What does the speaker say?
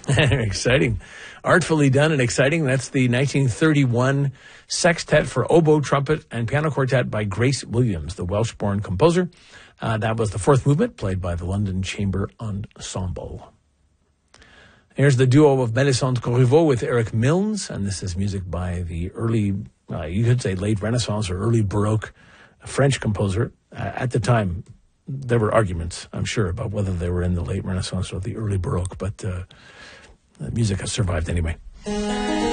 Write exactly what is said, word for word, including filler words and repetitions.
Exciting. Artfully done and exciting. That's the nineteen thirty-one Sextet for Oboe, Trumpet, and Piano Quartet by Grace Williams, the Welsh-born composer. Uh, that was the fourth movement, played by the London Chamber Ensemble. Here's the duo of Mélisande Corriveau with Eric Milnes, and this is music by the early, uh, you could say late Renaissance or early Baroque French composer. Uh, at the time, there were arguments, I'm sure, about whether they were in the late Renaissance or the early Baroque, but uh, the music has survived anyway.